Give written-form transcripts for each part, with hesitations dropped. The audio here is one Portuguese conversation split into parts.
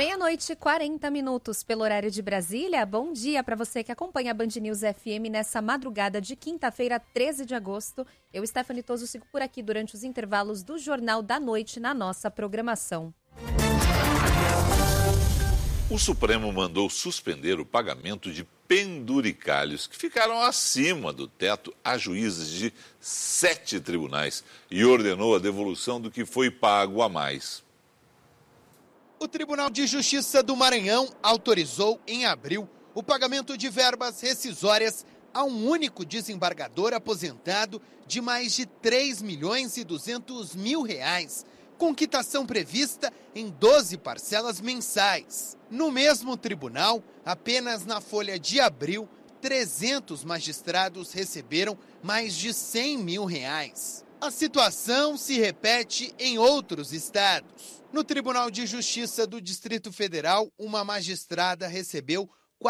12h40 pelo horário de Brasília. Bom dia para você que acompanha a Band News FM nessa madrugada de quinta-feira, 13 de agosto. Eu, Stephanie Toso, sigo por aqui durante os intervalos do Jornal da Noite na nossa programação. O Supremo mandou suspender o pagamento de penduricalhos que ficaram acima do teto a juízes de 7 tribunais e ordenou a devolução do que foi pago a mais. O Tribunal de Justiça do Maranhão autorizou, em abril, o pagamento de verbas rescisórias a um único desembargador aposentado de mais de R$3.200.000, com quitação prevista em 12 parcelas mensais. No mesmo tribunal, apenas na folha de abril, 300 magistrados receberam mais de R$100 mil. A situação se repete em outros estados. No Tribunal de Justiça do Distrito Federal, uma magistrada recebeu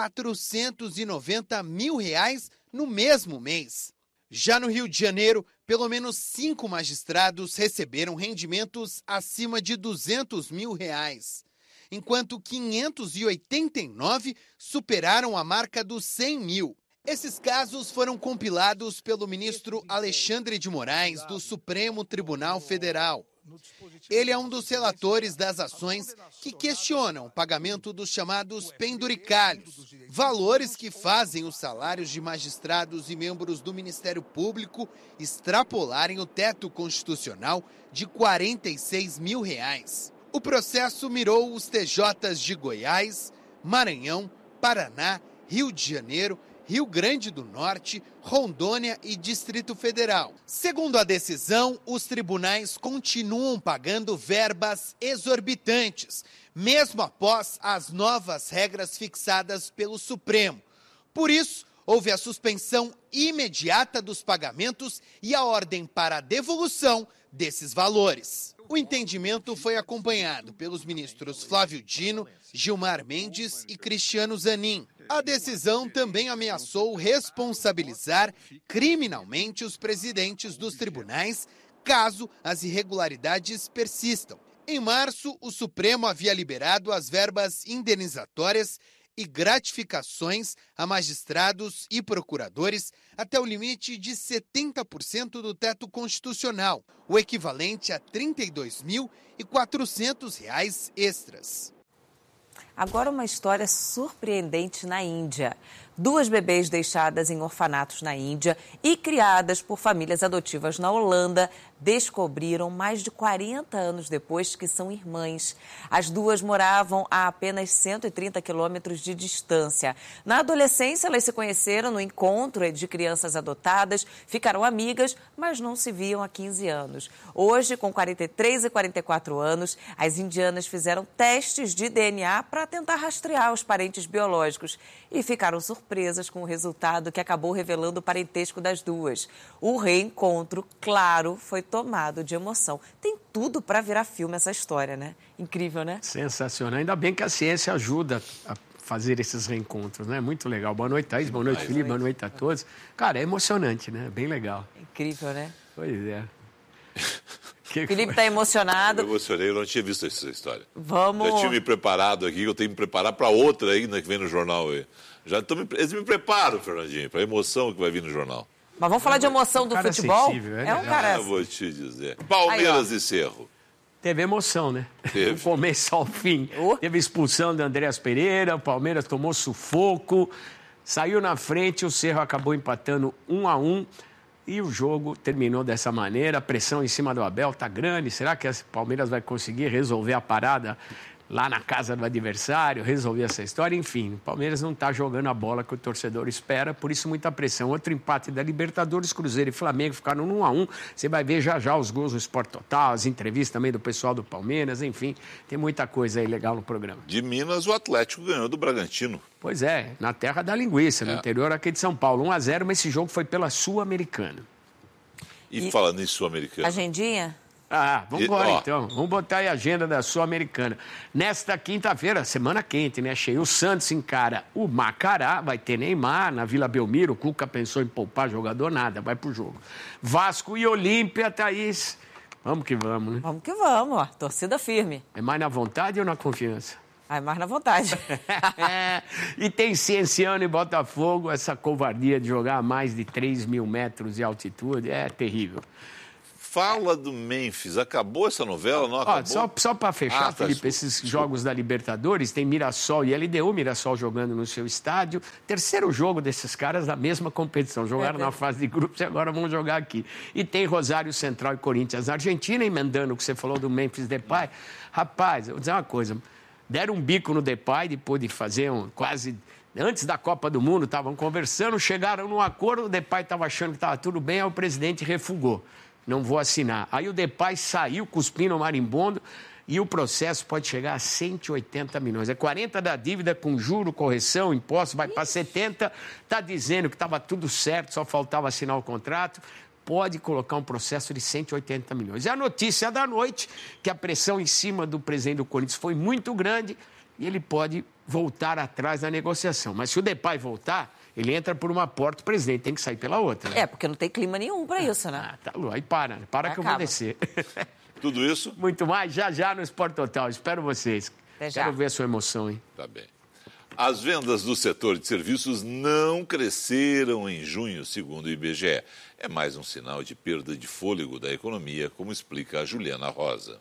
R$490 mil no mesmo mês. Já no Rio de Janeiro, pelo menos 5 magistrados receberam rendimentos acima de R$200 mil, enquanto 589 superaram a marca dos 100 mil. Esses casos foram compilados pelo ministro Alexandre de Moraes, do Supremo Tribunal Federal. Ele é um dos relatores das ações que questionam o pagamento dos chamados penduricalhos, valores que fazem os salários de magistrados e membros do Ministério Público extrapolarem o teto constitucional de R$46 mil. O processo mirou os TJs de Goiás, Maranhão, Paraná, Rio de Janeiro, Rio Grande do Norte, Rondônia e Distrito Federal. Segundo a decisão, os tribunais continuam pagando verbas exorbitantes, mesmo após as novas regras fixadas pelo Supremo. Por isso, houve a suspensão imediata dos pagamentos e a ordem para a devolução desses valores. O entendimento foi acompanhado pelos ministros Flávio Dino, Gilmar Mendes e Cristiano Zanin. A decisão também ameaçou responsabilizar criminalmente os presidentes dos tribunais, caso as irregularidades persistam. Em março, o Supremo havia liberado as verbas indenizatórias e gratificações a magistrados e procuradores até o limite de 70% do teto constitucional, o equivalente a R$ 32.400 extras. Agora uma história surpreendente na Índia. 2 bebês deixadas em orfanatos na Índia e criadas por famílias adotivas na Holanda descobriram mais de 40 anos depois que são irmãs. As 2 moravam a apenas 130 quilômetros de distância. Na adolescência, elas se conheceram no encontro de crianças adotadas, ficaram amigas, mas não se viam há 15 anos. Hoje, com 43 e 44 anos, as indianas fizeram testes de DNA para tentar rastrear os parentes biológicos e ficaram surpresas com o resultado que acabou revelando o parentesco das 2. O reencontro, claro, foi tomado de emoção. Tem tudo para virar filme essa história, né? Incrível, né? Sensacional. Ainda bem que a ciência ajuda a fazer esses reencontros, né? Muito legal. Boa noite, Thaís. Boa noite, Felipe. Boa noite a todos. Cara, é emocionante, né? Bem legal. Incrível, né? Pois é. Felipe está emocionado. Eu emocionei, eu não tinha visto essa história. Vamos. Já tinha me preparado aqui, eu tenho que me preparar para outra ainda que vem no jornal aí. Eles me preparam, Fernandinho, para a emoção que vai vir no jornal. Mas vamos falar de emoção do futebol? É um cara... Eu vou te dizer. Palmeiras e Cerro. Teve emoção, né? Teve. Do começo ao fim. Teve expulsão de Andréas Pereira, o Palmeiras tomou sufoco, saiu na frente, o Cerro acabou empatando 1-1 e o jogo terminou dessa maneira. A pressão em cima do Abel tá grande. Será que o Palmeiras vai conseguir resolver a parada lá na casa do adversário, resolver essa história? Enfim, o Palmeiras não está jogando a bola que o torcedor espera, por isso muita pressão. Outro empate da Libertadores, Cruzeiro e Flamengo ficaram no 1-1. Você vai ver já os gols no Sport Total, as entrevistas também do pessoal do Palmeiras, enfim, tem muita coisa aí legal no programa. De Minas, o Atlético ganhou do Bragantino. Pois é, na terra da linguiça, no interior aqui de São Paulo, 1-0, mas esse jogo foi pela Sul-Americana. E falando em Sul-Americana... Agendinha? Vamos embora então. Vamos botar aí a agenda da Sul-Americana. Nesta quinta-feira, semana quente, né? Cheio. O Santos encara o Macará, vai ter Neymar na Vila Belmiro. O Cuca pensou em poupar jogador, nada, vai pro jogo. Vasco e Olímpia, Thaís. Vamos que vamos, né? Vamos que vamos, ó. Torcida firme. É mais na vontade ou na confiança? Ai, mais na vontade. E tem Cienciano e Botafogo, essa covardia de jogar a mais de 3 mil metros de altitude é terrível. Fala do Memphis. Acabou essa novela? Não acabou? Só para fechar, Felipe, desculpa. esses jogos da Libertadores, tem Mirassol e LDU, Mirassol jogando no seu estádio. Terceiro jogo desses caras da mesma competição. Jogaram na fase de grupos e agora vão jogar aqui. E tem Rosário Central e Corinthians na Argentina, emendando o que você falou do Memphis Depay. Rapaz, eu vou dizer uma coisa. Deram um bico no Depay depois de fazer quase... Antes da Copa do Mundo, estavam conversando, chegaram num acordo, o Depay estava achando que estava tudo bem, aí o presidente refugou. Não vou assinar. Aí o Depay saiu cuspindo o marimbondo e o processo pode chegar a 180 milhões. É 40 da dívida com juro, correção, imposto, vai para 70. Está dizendo que estava tudo certo, só faltava assinar o contrato. Pode colocar um processo de 180 milhões. É a notícia da noite que a pressão em cima do presidente do Corinthians foi muito grande e ele pode voltar atrás da negociação. Mas se o Depay voltar... Ele entra por uma porta, o presidente tem que sair pela outra. Né? Porque não tem clima nenhum para isso, né? Tá, aí para que eu vou descer. Tudo isso? Muito mais, já no Sport Total. Espero vocês. Quero ver a sua emoção, hein? Tá bem. As vendas do setor de serviços não cresceram em junho, segundo o IBGE. É mais um sinal de perda de fôlego da economia, como explica a Juliana Rosa.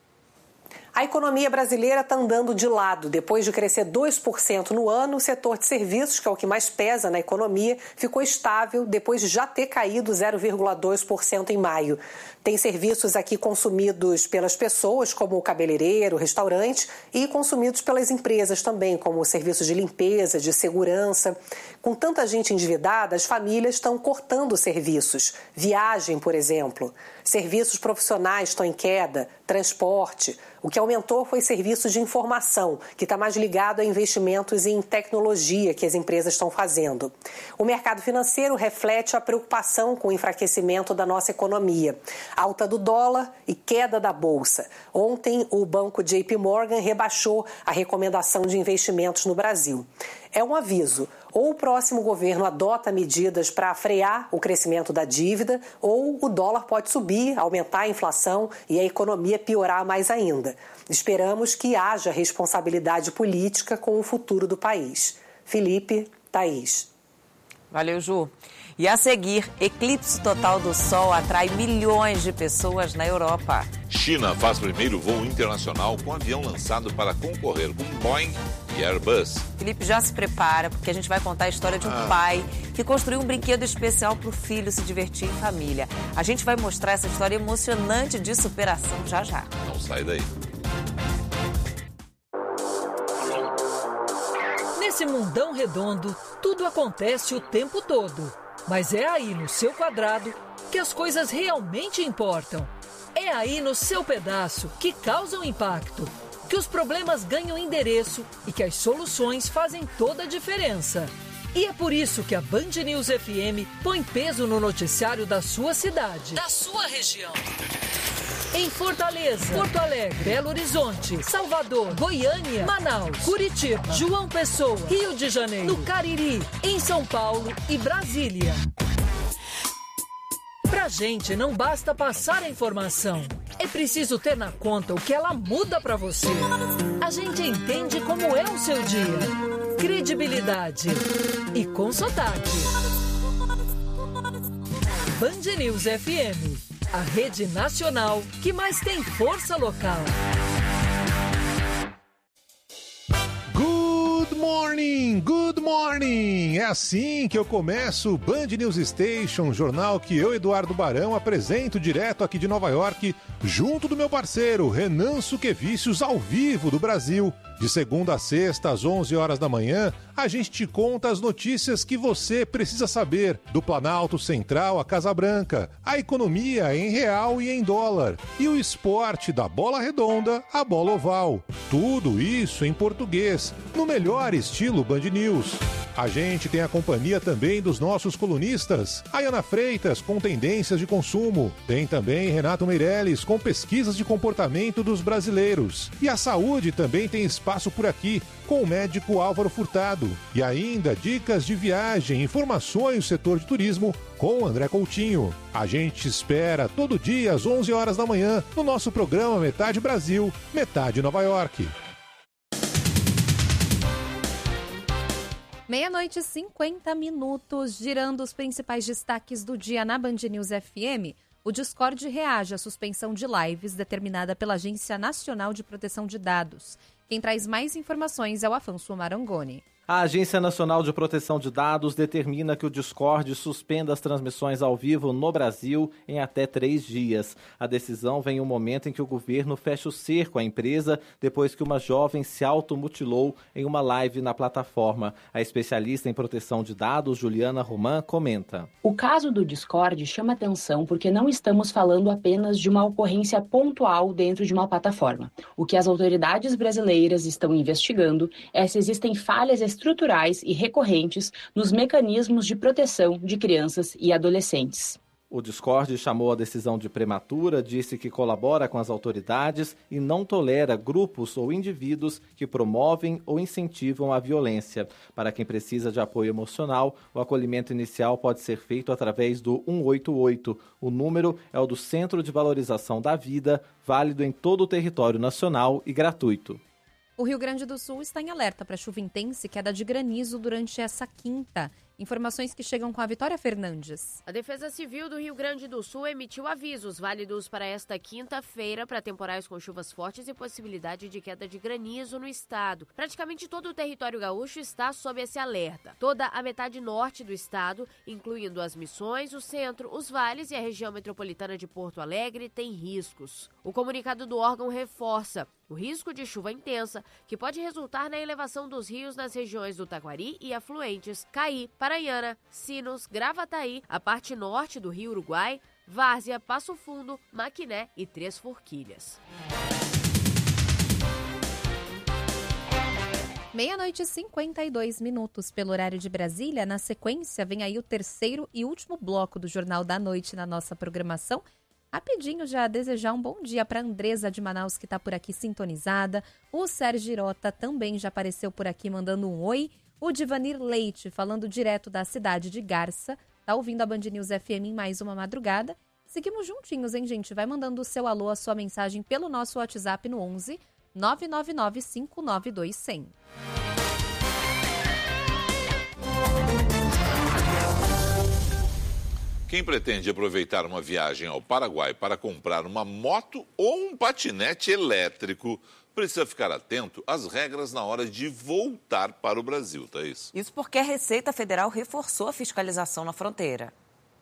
A economia brasileira está andando de lado. Depois de crescer 2% no ano, o setor de serviços, que é o que mais pesa na economia, ficou estável depois de já ter caído 0,2% em maio. Tem serviços aqui consumidos pelas pessoas, como o cabeleireiro, restaurante, e consumidos pelas empresas também, como serviços de limpeza, de segurança. Com tanta gente endividada, as famílias estão cortando serviços. Viagem, por exemplo. Serviços profissionais estão em queda, transporte. O que aumentou foi serviços de informação, que está mais ligado a investimentos em tecnologia que as empresas estão fazendo. O mercado financeiro reflete a preocupação com o enfraquecimento da nossa economia. Alta do dólar e queda da bolsa. Ontem, o banco JP Morgan rebaixou a recomendação de investimentos no Brasil. É um aviso. Ou o próximo governo adota medidas para frear o crescimento da dívida, ou o dólar pode subir, aumentar a inflação e a economia piorar mais ainda. Esperamos que haja responsabilidade política com o futuro do país. Felipe, Thaís. Valeu, Ju. E a seguir, eclipse total do Sol atrai milhões de pessoas na Europa. China faz primeiro voo internacional com avião lançado para concorrer com Boeing e Airbus. Felipe, já se prepara, porque a gente vai contar a história de um pai que construiu um brinquedo especial para o filho se divertir em família. A gente vai mostrar essa história emocionante de superação já. Não sai daí. Nesse mundão redondo, tudo acontece o tempo todo. Mas é aí no seu quadrado que as coisas realmente importam. É aí no seu pedaço que causam impacto, que os problemas ganham endereço e que as soluções fazem toda a diferença. E é por isso que a Band News FM põe peso no noticiário da sua cidade, da sua região. Em Fortaleza, Porto Alegre, Belo Horizonte, Salvador, Goiânia, Manaus, Curitiba, João Pessoa, Rio de Janeiro, no Cariri, em São Paulo e Brasília. Pra gente não basta passar a informação, é preciso ter na conta o que ela muda pra você. A gente entende como é o seu dia, credibilidade e com sotaque. Band News FM, a rede nacional que mais tem força local. Good morning! É assim que eu começo o Band News Station, jornal que eu, Eduardo Barão, apresento direto aqui de Nova York, junto do meu parceiro Renan Suquevicius, ao vivo do Brasil. De segunda a sexta, às 11 horas da manhã, a gente te conta as notícias que você precisa saber do Planalto Central à Casa Branca, a economia em real e em dólar, e o esporte da bola redonda à bola oval. Tudo isso em português, no melhor estilo Band News. A gente tem a companhia também dos nossos colunistas, Ayana Freitas com tendências de consumo, tem também Renato Meirelles com pesquisas de comportamento dos brasileiros. E a saúde também tem espaço por aqui, com o médico Álvaro Furtado. E ainda dicas de viagem, informações do setor de turismo com André Coutinho. A gente espera todo dia às 11 horas da manhã no nosso programa Metade Brasil, Metade Nova York. 00:50, girando os principais destaques do dia na Band News FM. O Discord reage à suspensão de lives determinada pela Agência Nacional de Proteção de Dados. Quem traz mais informações é o Afonso Marangoni. A Agência Nacional de Proteção de Dados determina que o Discord suspenda as transmissões ao vivo no Brasil em até 3 dias. A decisão vem em um momento em que o governo fecha o cerco à empresa depois que uma jovem se automutilou em uma live na plataforma. A especialista em proteção de dados, Juliana Roman, comenta. O caso do Discord chama atenção porque não estamos falando apenas de uma ocorrência pontual dentro de uma plataforma. O que as autoridades brasileiras estão investigando é se existem falhas estruturais e recorrentes nos mecanismos de proteção de crianças e adolescentes. O Discord chamou a decisão de prematura, disse que colabora com as autoridades e não tolera grupos ou indivíduos que promovem ou incentivam a violência. Para quem precisa de apoio emocional, o acolhimento inicial pode ser feito através do 188. O número é o do Centro de Valorização da Vida, válido em todo o território nacional e gratuito. O Rio Grande do Sul está em alerta para chuva intensa e queda de granizo durante essa quinta. Informações que chegam com a Vitória Fernandes. A Defesa Civil do Rio Grande do Sul emitiu avisos válidos para esta quinta-feira para temporais com chuvas fortes e possibilidade de queda de granizo no estado. Praticamente todo o território gaúcho está sob esse alerta. Toda a metade norte do estado, incluindo as Missões, o centro, os vales e a região metropolitana de Porto Alegre, tem riscos. O comunicado do órgão reforça o risco de chuva intensa, que pode resultar na elevação dos rios nas regiões do Taquari e afluentes, Caí, Paranhana, Sinos, Gravataí, a parte norte do Rio Uruguai, Várzea, Passo Fundo, Maquiné e Três Forquilhas. 00:52 pelo horário de Brasília. Na sequência, vem aí o terceiro e último bloco do Jornal da Noite na nossa programação. Rapidinho já desejar um bom dia para a Andresa de Manaus, que está por aqui sintonizada. O Sérgio Girota também já apareceu por aqui mandando um oi. O Divanir Leite, falando direto da cidade de Garça, tá ouvindo a Band News FM em mais uma madrugada. Seguimos juntinhos, hein, gente? Vai mandando o seu alô, a sua mensagem pelo nosso WhatsApp no 11 999 592 100. Quem pretende aproveitar uma viagem ao Paraguai para comprar uma moto ou um patinete elétrico precisa ficar atento às regras na hora de voltar para o Brasil, Thaís. Isso porque a Receita Federal reforçou a fiscalização na fronteira.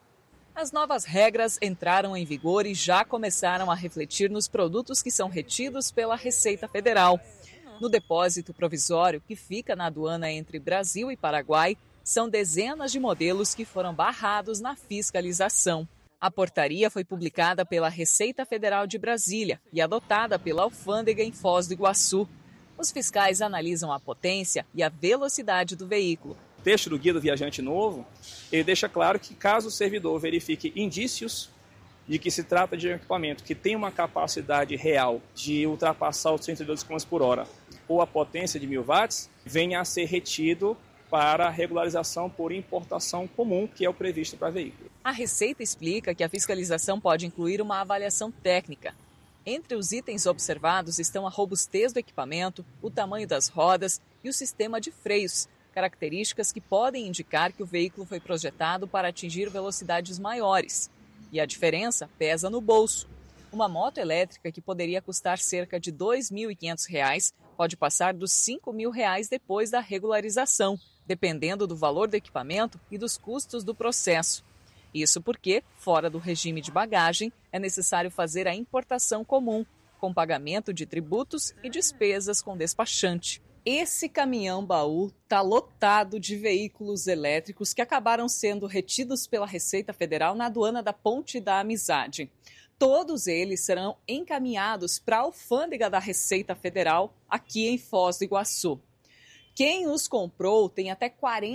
As novas regras entraram em vigor e já começaram a refletir nos produtos que são retidos pela Receita Federal. No depósito provisório que fica na aduana entre Brasil e Paraguai, são dezenas de modelos que foram barrados na fiscalização. A portaria foi publicada pela Receita Federal de Brasília e adotada pela alfândega em Foz do Iguaçu. Os fiscais analisam a potência e a velocidade do veículo. O texto do Guia do Viajante Novo, ele deixa claro que caso o servidor verifique indícios de que se trata de um equipamento que tem uma capacidade real de ultrapassar os 112 km por hora ou a potência de 1000 watts, venha a ser retido para a regularização por importação comum, que é o previsto para veículo. A Receita explica que a fiscalização pode incluir uma avaliação técnica. Entre os itens observados estão a robustez do equipamento, o tamanho das rodas e o sistema de freios, características que podem indicar que o veículo foi projetado para atingir velocidades maiores. E a diferença pesa no bolso. Uma moto elétrica que poderia custar cerca de R$ 2.500 pode passar dos R$ 5.000 depois da regularização, dependendo do valor do equipamento e dos custos do processo. Isso porque, fora do regime de bagagem, é necessário fazer a importação comum, com pagamento de tributos e despesas com despachante. Esse caminhão-baú está lotado de veículos elétricos que acabaram sendo retidos pela Receita Federal na aduana da Ponte da Amizade. Todos eles serão encaminhados para a alfândega da Receita Federal aqui em Foz do Iguaçu. Quem os comprou tem até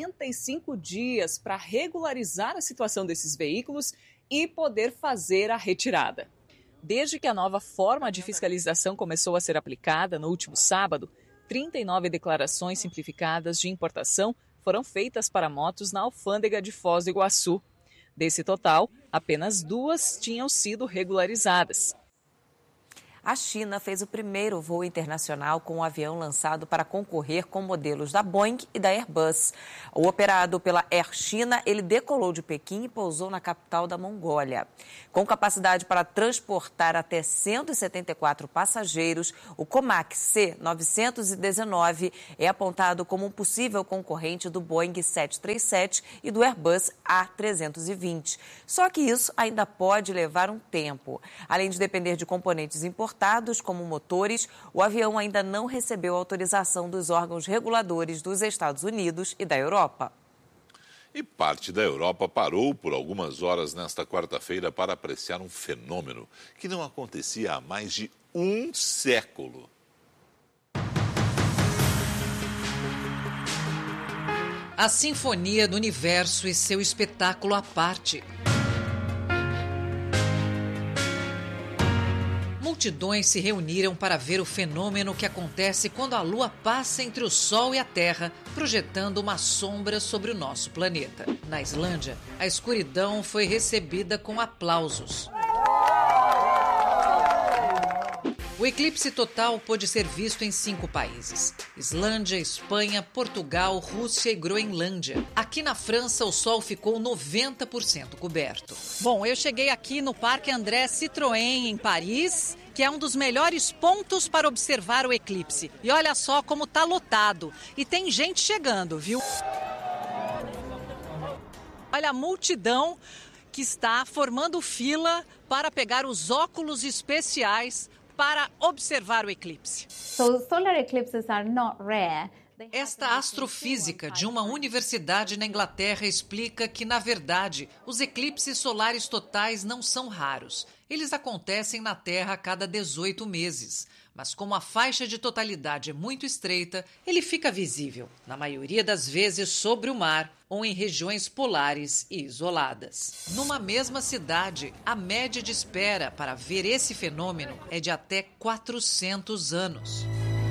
45 dias para regularizar a situação desses veículos e poder fazer a retirada. Desde que a nova forma de fiscalização começou a ser aplicada no último sábado, 39 declarações simplificadas de importação foram feitas para motos na alfândega de Foz do Iguaçu. Desse total, apenas 2 tinham sido regularizadas. A China fez o primeiro voo internacional com um avião lançado para concorrer com modelos da Boeing e da Airbus. O operado pela Air China, ele decolou de Pequim e pousou na capital da Mongólia. Com capacidade para transportar até 174 passageiros, o Comac C-919 é apontado como um possível concorrente do Boeing 737 e do Airbus A320. Só que isso ainda pode levar um tempo. Além de depender de componentes importados, como motores, o avião ainda não recebeu autorização dos órgãos reguladores dos Estados Unidos e da Europa. E parte da Europa parou por algumas horas nesta quarta-feira para apreciar um fenômeno que não acontecia há mais de um século. A Sinfonia do Universo e seu espetáculo à parte. Multidões se reuniram para ver o fenômeno que acontece quando a Lua passa entre o Sol e a Terra, projetando uma sombra sobre o nosso planeta. Na Islândia, a escuridão foi recebida com aplausos. O eclipse total pôde ser visto em 5 países: Islândia, Espanha, Portugal, Rússia e Groenlândia. Aqui na França, o sol ficou 90% coberto. Bom, eu cheguei aqui no Parque André Citroën, em Paris, que é um dos melhores pontos para observar o eclipse. E olha só como tá lotado. E tem gente chegando, viu? Olha a multidão que está formando fila para pegar os óculos especiais para observar o eclipse. Solar eclipses are not rare. Esta astrofísica de uma universidade na Inglaterra explica que, na verdade, os eclipses solares totais não são raros. Eles acontecem na Terra a cada 18 meses. Mas como a faixa de totalidade é muito estreita, ele fica visível, na maioria das vezes sobre o mar ou em regiões polares e isoladas. Numa mesma cidade, a média de espera para ver esse fenômeno é de até 400 anos.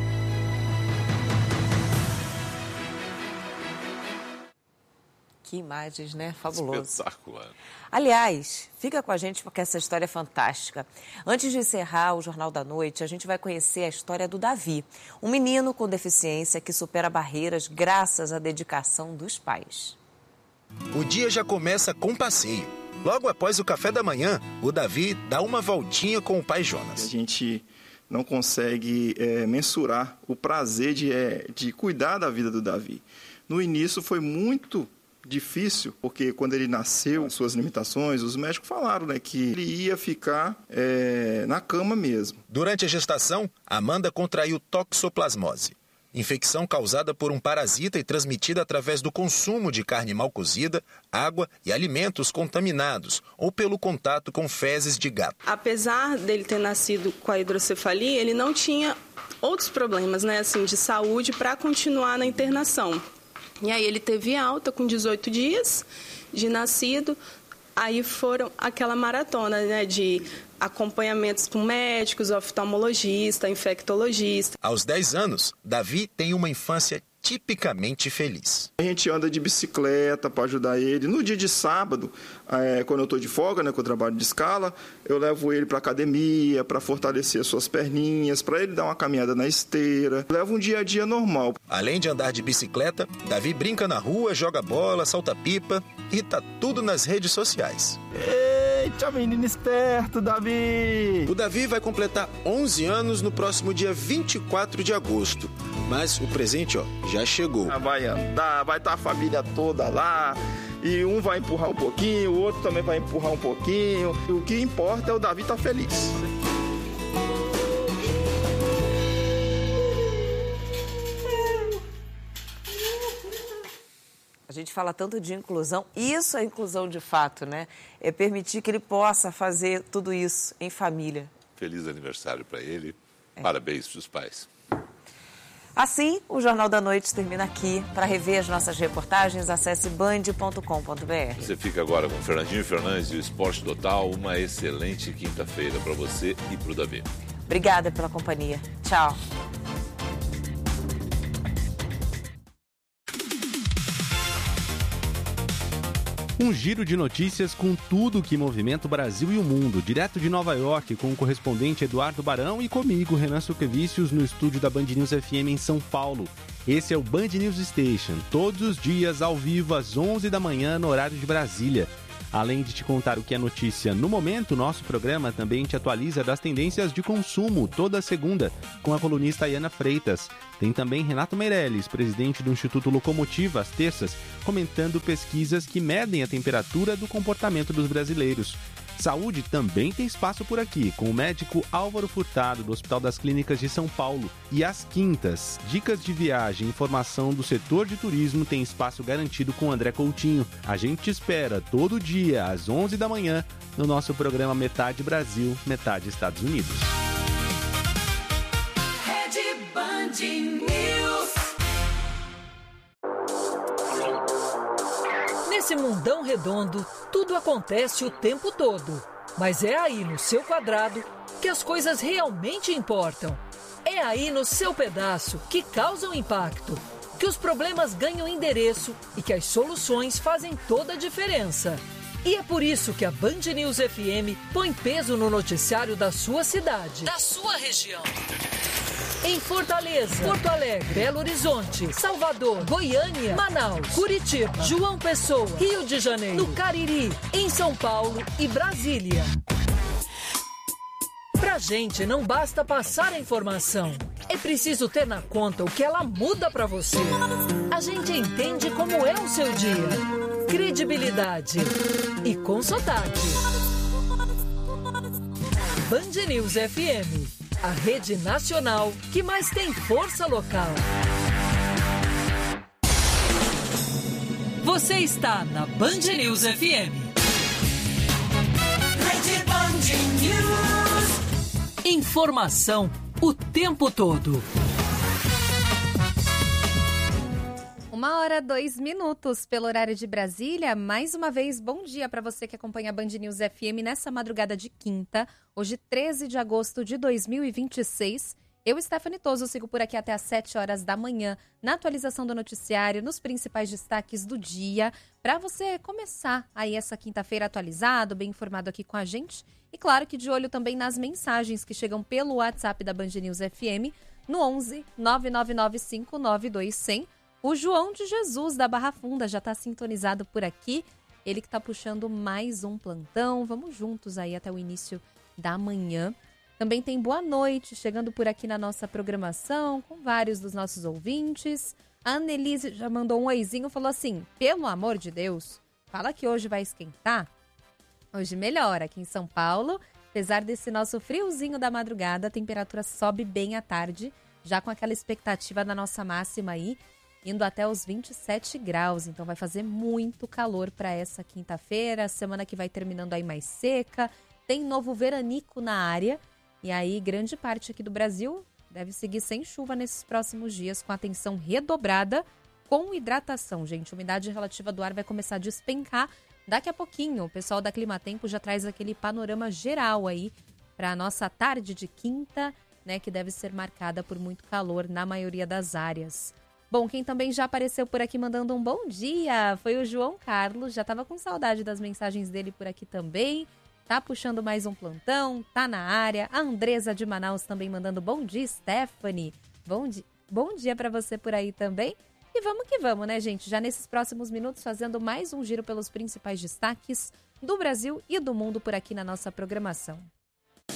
Que imagens, né? Fabuloso. Espetacular. Aliás, fica com a gente porque essa história é fantástica. Antes de encerrar o Jornal da Noite, a gente vai conhecer a história do Davi, um menino com deficiência que supera barreiras graças à dedicação dos pais. O dia já começa com passeio. Logo após o café da manhã, o Davi dá uma voltinha com o pai Jonas. A gente não consegue mensurar o prazer de cuidar da vida do Davi. No início foi muito difícil, porque quando ele nasceu, suas limitações, os médicos falaram, que ele ia ficar na cama mesmo. Durante a gestação, Amanda contraiu toxoplasmose, infecção causada por um parasita e transmitida através do consumo de carne mal cozida, água e alimentos contaminados ou pelo contato com fezes de gato. Apesar dele ter nascido com a hidrocefalia, ele não tinha outros problemas, de saúde para continuar na internação. E aí ele teve alta com 18 dias de nascido, aí foram aquela maratona, de acompanhamentos com médicos, oftalmologista, infectologista. Aos 10 anos, Davi tem uma infância tipicamente feliz. A gente anda de bicicleta para ajudar ele. No dia de sábado, quando eu estou de folga, que eu trabalho de escala, eu levo ele para academia, para fortalecer as suas perninhas, para ele dar uma caminhada na esteira. Levo um dia a dia normal. Além de andar de bicicleta, Davi brinca na rua, joga bola, salta pipa e tá tudo nas redes sociais. Eita, menino esperto, Davi! O Davi vai completar 11 anos no próximo dia 24 de agosto. Mas o presente, já chegou. Vai andar, vai estar a família toda lá. E um vai empurrar um pouquinho, o outro também vai empurrar um pouquinho. O que importa é o Davi estar feliz. A gente fala tanto de inclusão, isso é inclusão de fato, né? É permitir que ele possa fazer tudo isso em família. Feliz aniversário para ele. Parabéns para os pais. Assim, o Jornal da Noite termina aqui. Para rever as nossas reportagens, acesse band.com.br. Você fica agora com Fernandinho Fernandes e o Esporte Total. Uma excelente quinta-feira para você e para o Davi. Obrigada pela companhia. Tchau. Um giro de notícias com tudo que movimenta o Brasil e o mundo. Direto de Nova York, com o correspondente Eduardo Barão e comigo, Renan Suquevicius, no estúdio da Band News FM em São Paulo. Esse é o Band News Station, todos os dias ao vivo às 11 da manhã no horário de Brasília. Além de te contar o que é notícia no momento, nosso programa também te atualiza das tendências de consumo toda segunda, com a colunista Iana Freitas. Tem também Renato Meirelles, presidente do Instituto Locomotiva, às terças, comentando pesquisas que medem a temperatura do comportamento dos brasileiros. Saúde também tem espaço por aqui, com o médico Álvaro Furtado, do Hospital das Clínicas de São Paulo. E às quintas, dicas de viagem e informação do setor de turismo tem espaço garantido com André Coutinho. A gente te espera todo dia, às 11 da manhã, no nosso programa Metade Brasil, Metade Estados Unidos. Rede Band News. Nesse mundão redondo, tudo acontece o tempo todo. Mas é aí no seu quadrado que as coisas realmente importam. É aí no seu pedaço que causam impacto, que os problemas ganham endereço e que as soluções fazem toda a diferença. E é por isso que a Band News FM põe peso no noticiário da sua cidade, Da sua região. em Fortaleza, Porto Alegre, Belo Horizonte, Salvador, Goiânia, Manaus, Curitiba, João Pessoa, Rio de Janeiro, no Cariri, em São Paulo e Brasília. Pra gente não basta passar a informação, é preciso ter na conta o que ela muda pra você. A gente entende como é o seu dia, credibilidade e com sotaque. Band News FM. A rede nacional que mais tem força local. Você está na Band News FM. Rede Band News. Informação o tempo todo. 1h02 pelo horário de Brasília. Mais uma vez, bom dia para você que acompanha a Band News FM nessa madrugada de quinta, hoje 13 de agosto de 2026. Eu, Stephanie Toso, sigo por aqui até às 7 horas da manhã na atualização do noticiário, nos principais destaques do dia, para você começar aí essa quinta-feira atualizado, bem informado aqui com a gente. E claro que de olho também nas mensagens que chegam pelo WhatsApp da Band News FM no 11 999592100. O João de Jesus, da Barra Funda, já está sintonizado por aqui. Ele que está puxando mais um plantão. Vamos juntos aí até o início da manhã. Também tem boa noite, chegando por aqui na nossa programação, com vários dos nossos ouvintes. A Annelise já mandou um oizinho, falou assim, pelo amor de Deus, fala que hoje vai esquentar. Hoje melhora aqui em São Paulo. Apesar desse nosso friozinho da madrugada, a temperatura sobe bem à tarde, já com aquela expectativa da nossa máxima aí, indo até os 27 graus, então vai fazer muito calor para essa quinta-feira, semana que vai terminando aí mais seca, tem novo veranico na área, e aí grande parte aqui do Brasil deve seguir sem chuva nesses próximos dias, com atenção redobrada com hidratação, gente. A umidade relativa do ar vai começar a despencar daqui a pouquinho. O pessoal da Climatempo já traz aquele panorama geral aí para a nossa tarde de quinta, né, que deve ser marcada por muito calor na maioria das áreas. Bom, quem também já apareceu por aqui mandando um bom dia foi o João Carlos. Já estava com saudade das mensagens dele por aqui também. Tá puxando mais um plantão, tá na área. A Andresa de Manaus também mandando bom dia, Stephanie. Bom dia para você por aí também. E vamos que vamos, né, gente? Já nesses próximos minutos fazendo mais um giro pelos principais destaques do Brasil e do mundo por aqui na nossa programação.